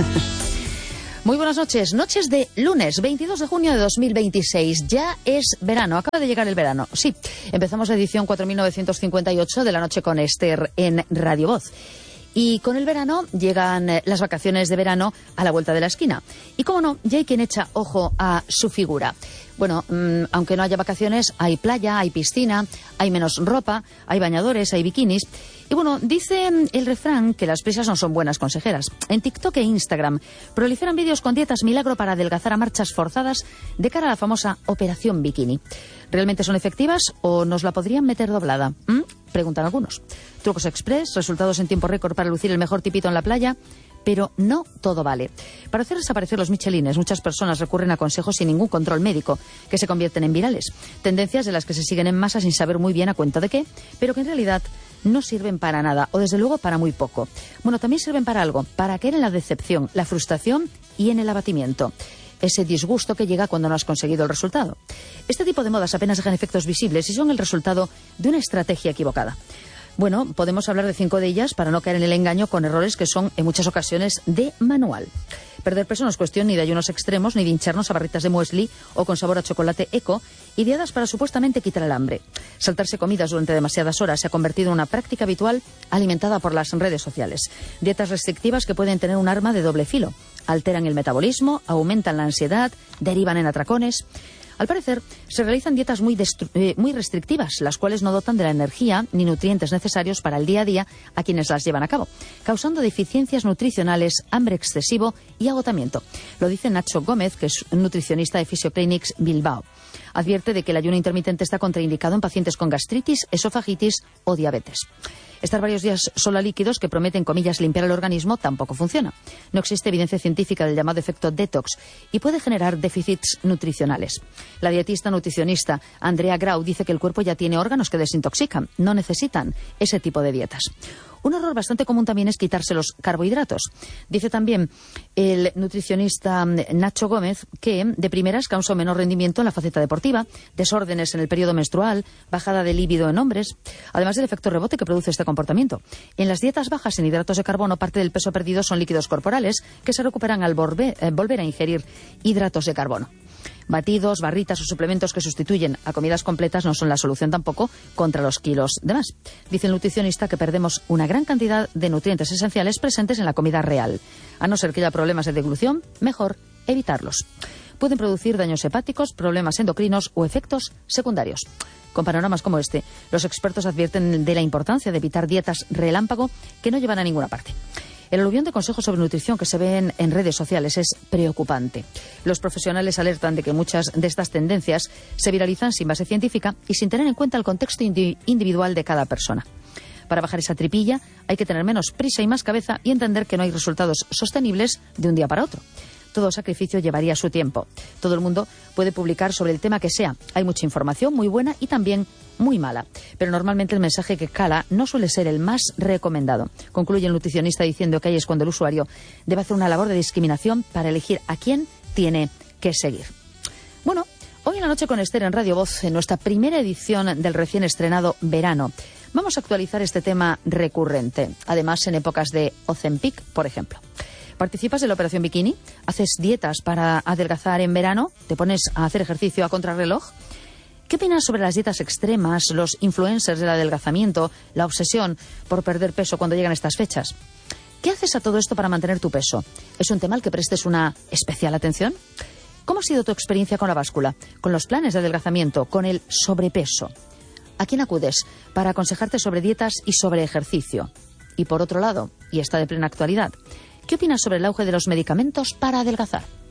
Muy buenas noches. Noches de lunes, 22 de junio de 2026. Ya es verano. Acaba de llegar el verano. Sí, empezamos la edición 4958 de La Noche con Esther en Radio Voz. Y con el verano llegan las vacaciones de verano a la vuelta de la esquina. Y como no, ya hay quien echa ojo a su figura. Bueno, aunque no haya vacaciones, hay playa, hay piscina, hay menos ropa, hay bañadores, hay bikinis. Y bueno, dice el refrán que las prisas no son buenas consejeras. En TikTok e Instagram proliferan vídeos con dietas milagro para adelgazar a marchas forzadas de cara a la famosa Operación Bikini. ¿Realmente son efectivas o nos la podrían meter doblada? Preguntan algunos. Trucos express, resultados en tiempo récord para lucir el mejor tipito en la playa. Pero no todo vale. Para hacer desaparecer los michelines, muchas personas recurren a consejos sin ningún control médico, que se convierten en virales. Tendencias de las que se siguen en masa sin saber muy bien a cuenta de qué, pero que en realidad no sirven para nada, o desde luego para muy poco. Bueno, también sirven para algo, para caer en la decepción, la frustración y en el abatimiento. Ese disgusto que llega cuando no has conseguido el resultado. Este tipo de modas apenas dejan efectos visibles y son el resultado de una estrategia equivocada. Bueno, podemos hablar de 5 de ellas para no caer en el engaño con errores que son en muchas ocasiones de manual. Perder peso no es cuestión ni de ayunos extremos, ni de hincharnos a barritas de muesli o con sabor a chocolate eco, ideadas para supuestamente quitar el hambre. Saltarse comidas durante demasiadas horas se ha convertido en una práctica habitual alimentada por las redes sociales. Dietas restrictivas que pueden tener un arma de doble filo. Alteran el metabolismo, aumentan la ansiedad, derivan en atracones. Al parecer, se realizan dietas muy restrictivas, las cuales no dotan de la energía ni nutrientes necesarios para el día a día a quienes las llevan a cabo, causando deficiencias nutricionales, hambre excesivo y agotamiento. Lo dice Nacho Gómez, que es nutricionista de Physioclinics Bilbao. Advierte de que el ayuno intermitente está contraindicado en pacientes con gastritis, esofagitis o diabetes. Estar varios días solo a líquidos que prometen, comillas, limpiar el organismo tampoco funciona. No existe evidencia científica del llamado efecto detox y puede generar déficits nutricionales. La dietista nutricionista Andrea Grau dice que el cuerpo ya tiene órganos que desintoxican, no necesitan ese tipo de dietas. Un error bastante común también es quitarse los carbohidratos. Dice también el nutricionista Nacho Gómez que de primeras causa menor rendimiento en la faceta deportiva, desórdenes en el periodo menstrual, bajada de líbido en hombres, además del efecto rebote que produce este comportamiento. En las dietas bajas en hidratos de carbono, parte del peso perdido son líquidos corporales que se recuperan al volver a ingerir hidratos de carbono. Batidos, barritas o suplementos que sustituyen a comidas completas no son la solución tampoco contra los kilos de más. Dice el nutricionista que perdemos una gran cantidad de nutrientes esenciales presentes en la comida real. A no ser que haya problemas de deglución, mejor evitarlos. Pueden producir daños hepáticos, problemas endocrinos o efectos secundarios. Con panoramas como este, los expertos advierten de la importancia de evitar dietas relámpago que no llevan a ninguna parte. El aluvión de consejos sobre nutrición que se ven en redes sociales es preocupante. Los profesionales alertan de que muchas de estas tendencias se viralizan sin base científica y sin tener en cuenta el contexto individual de cada persona. Para bajar esa tripilla hay que tener menos prisa y más cabeza y entender que no hay resultados sostenibles de un día para otro. Todo sacrificio llevaría su tiempo. Todo el mundo puede publicar sobre el tema que sea. Hay mucha información muy buena y también muy mala. Pero normalmente el mensaje que cala no suele ser el más recomendado. Concluye el nutricionista diciendo que ahí es cuando el usuario debe hacer una labor de discriminación para elegir a quién tiene que seguir. Bueno, hoy en La Noche con Esther en Radio Voz, en nuestra primera edición del recién estrenado verano, vamos a actualizar este tema recurrente. Además, en épocas de Ozempic, por ejemplo. ¿Participas de la Operación Bikini? ¿Haces dietas para adelgazar en verano? ¿Te pones a hacer ejercicio a contrarreloj? ¿Qué opinas sobre las dietas extremas, los influencers del adelgazamiento, la obsesión por perder peso cuando llegan estas fechas? ¿Qué haces a todo esto para mantener tu peso? ¿Es un tema al que prestes una especial atención? ¿Cómo ha sido tu experiencia con la báscula, con los planes de adelgazamiento, con el sobrepeso? ¿A quién acudes para aconsejarte sobre dietas y sobre ejercicio? Y por otro lado, y está de plena actualidad, ¿qué opinas sobre el auge de los medicamentos para adelgazar?